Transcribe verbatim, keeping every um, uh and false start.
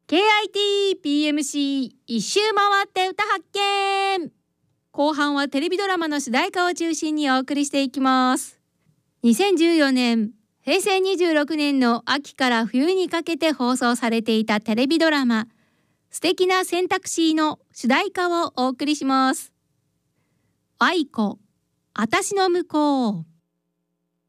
ケーアイティー ピーエムシー 一周回って歌発見。後半はテレビドラマの主題歌を中心にお送りしていきます。にせんじゅうよねん、へいせいにじゅうろくねんの秋から冬にかけて放送されていたテレビドラマ素敵な選択肢の主題歌をお送りします。愛子、あたしの向こう。